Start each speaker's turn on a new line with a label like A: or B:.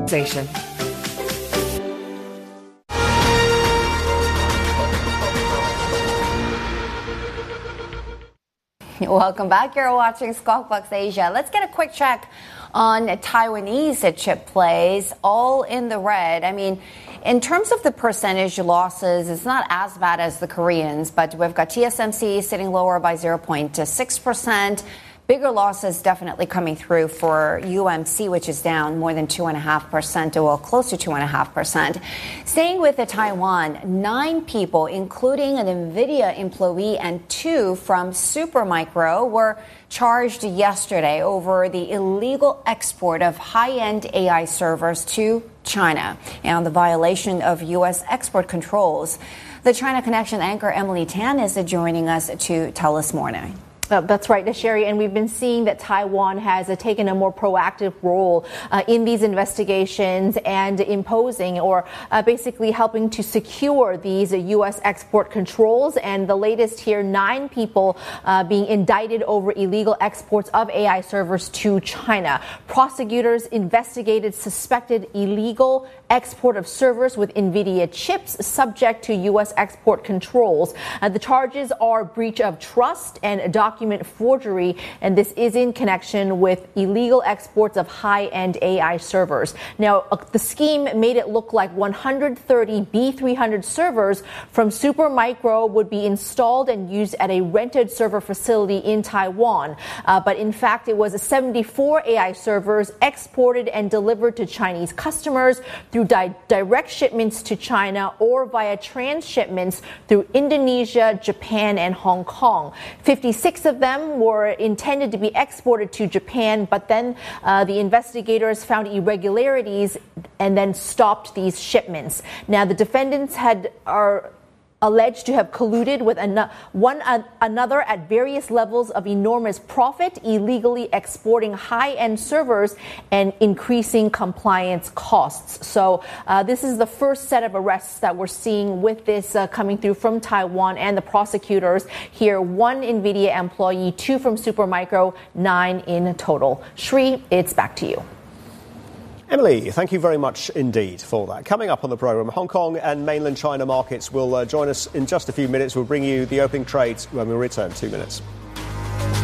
A: Station.
B: Welcome back. You're watching Squawk Box Asia. Let's get a quick check on Taiwanese chip plays, all in the red. I mean, in terms of the percentage losses, it's not as bad as the Koreans, but we've got TSMC sitting lower by 0.6%. Bigger losses definitely coming through for UMC, which is down more than 2.5%, or close to 2.5%. Staying with the Taiwan, 9 people, including an NVIDIA employee and 2 from Supermicro, were charged yesterday over the illegal export of high-end AI servers to China and the violation of U.S. export controls. The China Connection anchor Emily Tan is joining us to tell us more now.
C: That's right, Sherry. And we've been seeing that Taiwan has taken a more proactive role in these investigations and imposing or basically helping to secure these U.S. export controls. And the latest here, 9 people being indicted over illegal exports of AI servers to China. Prosecutors investigated suspected illegal export of servers with NVIDIA chips subject to U.S. export controls. The charges are breach of trust and document forgery, and this is in connection with illegal exports of high-end AI servers. Now, the scheme made it look like 130 B300 servers from Supermicro would be installed and used at a rented server facility in Taiwan. But in fact, it was 74 AI servers exported and delivered to Chinese customers through direct shipments to China or via transshipments through Indonesia, Japan, and Hong Kong. 56 of them were intended to be exported to Japan, but then the investigators found irregularities and then stopped these shipments. Now, the defendants are alleged to have colluded with one another at various levels of enormous profit, illegally exporting high-end servers and increasing compliance costs. So this is the first set of arrests that we're seeing with this coming through from Taiwan and the prosecutors here. 1 NVIDIA employee, 2 from Supermicro, 9 in total. Shri, it's back to you.
D: Emily, thank you very much indeed for that. Coming up on the programme, Hong Kong and mainland China markets will join us in just a few minutes. We'll bring you the opening trades when we return. 2 minutes.